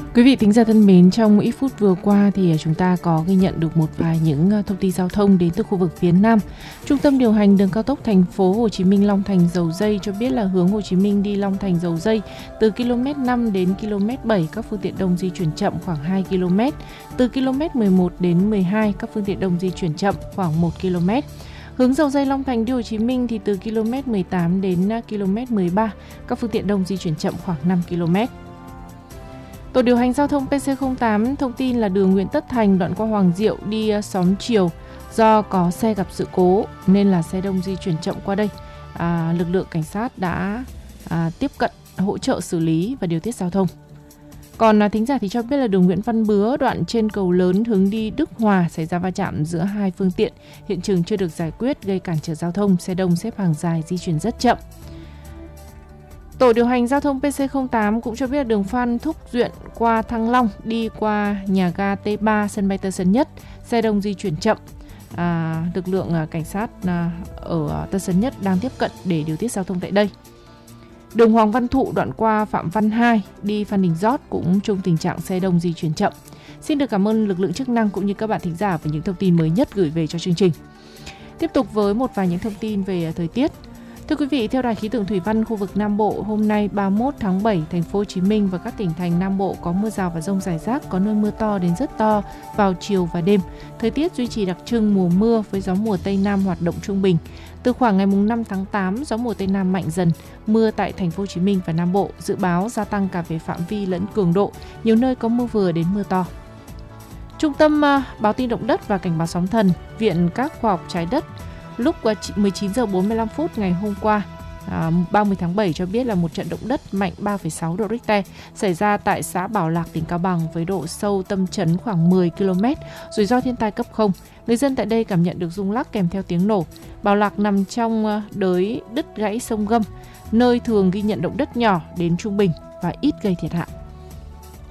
Quý vị thính giả thân mến, trong ít phút vừa qua thì chúng ta có ghi nhận được một vài những thông tin giao thông đến từ khu vực phía Nam. Trung tâm điều hành đường cao tốc thành phố Hồ Chí Minh Long Thành Dầu Giây cho biết là hướng Hồ Chí Minh đi Long Thành Dầu Giây từ km 5 đến km 7 các phương tiện đông di chuyển chậm khoảng 2 km, từ km 11 đến 12 các phương tiện đông di chuyển chậm khoảng 1 km. Hướng Dầu Giây Long Thành đi Hồ Chí Minh thì từ km 18 đến km 13 các phương tiện đông di chuyển chậm khoảng 5 km. Tổ điều hành giao thông PC08 thông tin là đường Nguyễn Tất Thành đoạn qua Hoàng Diệu đi xóm Chiều do có xe gặp sự cố nên là xe đông di chuyển chậm qua đây. Lực lượng cảnh sát đã tiếp cận hỗ trợ xử lý và điều tiết giao thông. Còn thính giả thì cho biết là đường Nguyễn Văn Bứa đoạn trên cầu lớn hướng đi Đức Hòa xảy ra va chạm giữa hai phương tiện. Hiện trường chưa được giải quyết gây cản trở giao thông, xe đông xếp hàng dài di chuyển rất chậm. Tổ điều hành giao thông PC08 cũng cho biết là đường Phan Thúc Duyện qua Thăng Long đi qua nhà ga T3 sân bay Tân Sơn Nhất, xe đông di chuyển chậm. Lực lượng cảnh sát ở Tân Sơn Nhất đang tiếp cận để điều tiết giao thông tại đây. Đường Hoàng Văn Thụ đoạn qua Phạm Văn Hai đi Phan Đình Giót cũng trong tình trạng xe đông di chuyển chậm. Xin được cảm ơn lực lượng chức năng cũng như các bạn thính giả về những thông tin mới nhất gửi về cho chương trình. Tiếp tục với một vài những thông tin về thời tiết. Thưa quý vị, theo Đài khí tượng thủy văn khu vực Nam Bộ, hôm nay 31 tháng 7, thành phố Hồ Chí Minh và các tỉnh thành Nam Bộ có mưa rào và dông rải rác, có nơi mưa to đến rất to vào chiều và đêm. Thời tiết duy trì đặc trưng mùa mưa với gió mùa Tây Nam hoạt động trung bình. Từ khoảng ngày 5 tháng 8, gió mùa Tây Nam mạnh dần, mưa tại thành phố Hồ Chí Minh và Nam Bộ dự báo gia tăng cả về phạm vi lẫn cường độ, nhiều nơi có mưa vừa đến mưa to. Trung tâm báo tin động đất và cảnh báo sóng thần, Viện các khoa học trái đất lúc 19 giờ 45 phút ngày hôm qua 30 tháng 7 cho biết là một trận động đất mạnh 3,6 độ Richter xảy ra tại xã Bảo Lạc, tỉnh Cao Bằng với độ sâu tâm chấn khoảng 10 km, rủi ro thiên tai cấp 0. Người dân tại đây cảm nhận được rung lắc kèm theo tiếng nổ. Bảo Lạc nằm trong đới đứt gãy sông Gâm, nơi thường ghi nhận động đất nhỏ đến trung bình và ít gây thiệt hại.